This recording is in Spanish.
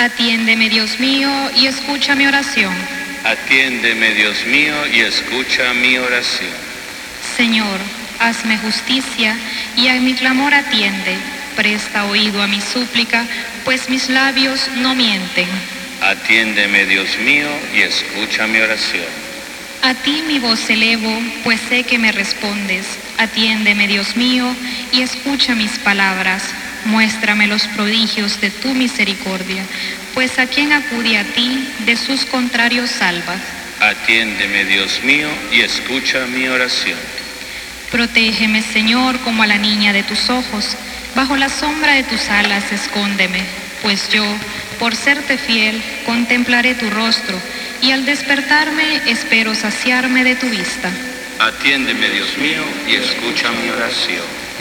Atiéndeme, Dios mío, y escucha mi oración. Atiéndeme, Dios mío, y escucha mi oración. Señor, hazme justicia y a mi clamor atiende. Presta oído a mi súplica, pues mis labios no mienten. Atiéndeme, Dios mío, y escucha mi oración. A ti mi voz elevo, pues sé que me respondes. Atiéndeme, Dios mío, y escucha mis palabras. Muéstrame los prodigios de tu misericordia, pues a quien acude a ti, de sus contrarios salvas. Atiéndeme, Dios mío, y escucha mi oración. Protégeme, Señor, como a la niña de tus ojos. Bajo la sombra de tus alas escóndeme, pues yo, por serte fiel, contemplaré tu rostro, y al despertarme espero saciarme de tu vista. Atiéndeme, Dios mío, y escucha mi oración.